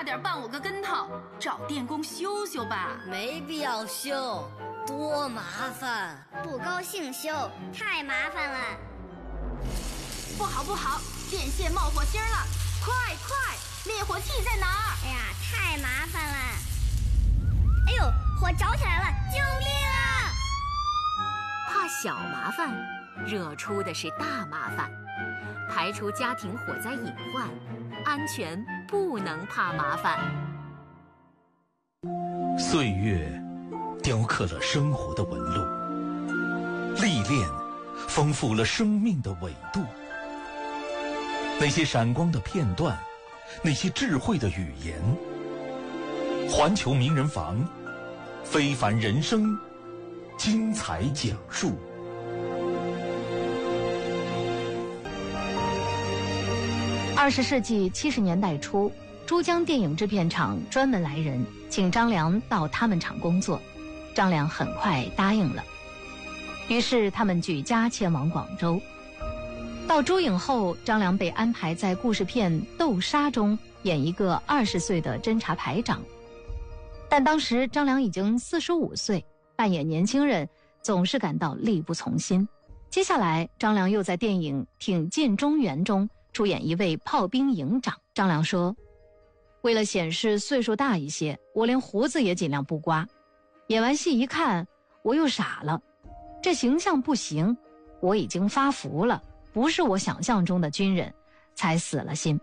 点绊我个跟头，找电工修修吧。 没必要修，多麻烦。 不高兴修，太麻烦了。 不好，电线冒火星了！快，灭火器在哪儿？ 哎呀，太麻烦了！哎呦，火着起来了！救命啊！ 怕小麻烦，惹出的是大麻烦。排除家庭火灾隐患，安全不能怕麻烦。 岁月雕刻了生活的纹路，历练丰富了生命的纬度。那些闪光的片段，那些智慧的语言，环球名人房，非凡人生，精彩讲述。 20世纪70年代初，珠江电影制片厂专门来人，请张良到他们厂工作。张良很快答应了，于是他们举家迁往广州。到珠影后，张良被安排在故事片《斗沙》中演一个20岁的侦察排长。但当时张良已经45岁，扮演年轻人总是感到力不从心。接下来，张良又在电影《挺进中原》中出演一位炮兵营长。张良说，为了显示岁数大一些，我连胡子也尽量不刮。演完戏一看，我又傻了，这形象不行，我已经发福了，不是我想象中的军人，才死了心。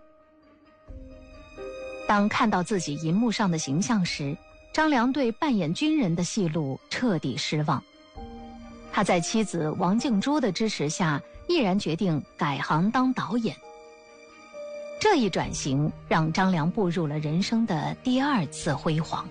当看到自己银幕上的形象时，张良对扮演军人的戏路彻底失望。他在妻子王静珠的支持下，毅然决定改行当导演。这一转型让张良步入了人生的第2次辉煌。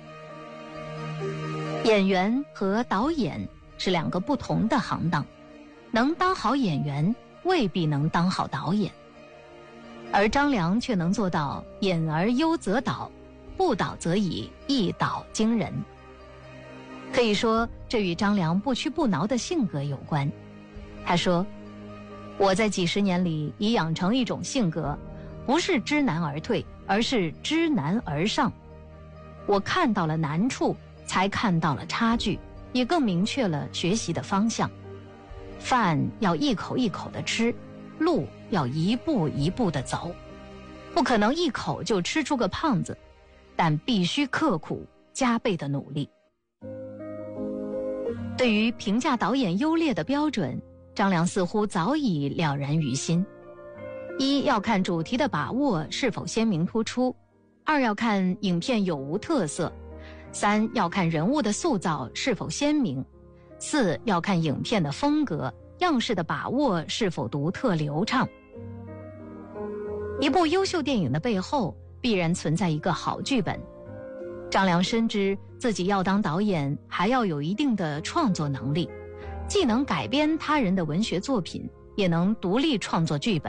演员和导演是2个不同的行当，能当好演员未必能当好导演，而张良却能做到演而优则导，不导则以一导惊人。可以说，这与张良不屈不挠的性格有关。他说，我在几10年里已养成一种性格，不是知难而退，而是知难而上。我看到了难处，才看到了差距，也更明确了学习的方向。饭要一口一口的吃，路要一步一步的走，不可能一口就吃出个胖子，但必须刻苦，加倍的努力。对于评价导演优劣的标准，张良似乎早已了然于心。1要看主题的把握是否鲜明突出，2要看影片有无特色，3要看人物的塑造是否鲜明，4要看影片的风格样式的把握是否独特流畅。一部优秀电影的背后必然存在一个好剧本。张良深知自己要当导演，还要有一定的创作能力，既能改编他人的文学作品，也能独立创作剧本。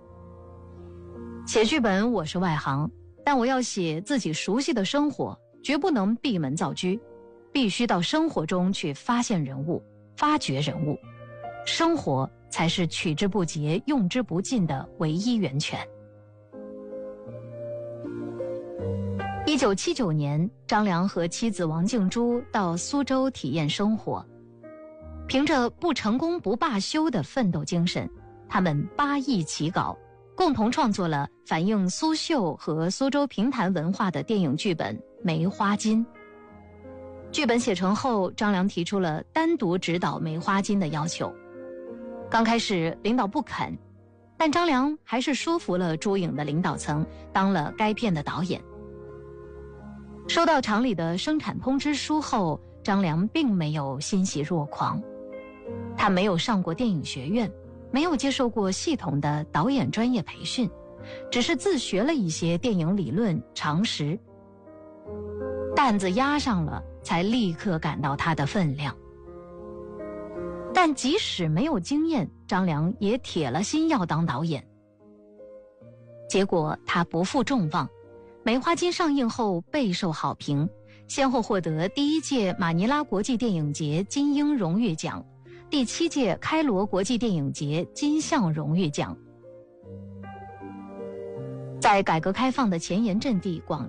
写剧本我是外行，但我要写自己熟悉的生活，绝不能闭门造车，必须到生活中去发现人物，发掘人物。生活才是取之不竭、用之不尽的唯一源泉。1979年，张良和妻子王静珠到苏州体验生活。凭着不成功不罢休的奋斗精神，他们8易起稿，共同创作了反映苏绣和苏州评弹文化的电影剧本《梅花金》。剧本写成后，张良提出了单独指导《梅花金》的要求。刚开始领导不肯，但张良还是说服了珠影的领导层，当了该片的导演。收到厂里的生产通知书后，张良并没有欣喜若狂。他没有上过电影学院，没有接受过系统的导演专业培训，只是自学了一些电影理论常识。担子压上了，才立刻感到它的分量。但即使没有经验，张良也铁了心要当导演。结果他不负众望，《梅花金》上映后备受好评，先后获得第1届马尼拉国际电影节金鹰荣誉奖、第7届开罗国际电影节金像荣誉奖。在改革开放的前沿阵地广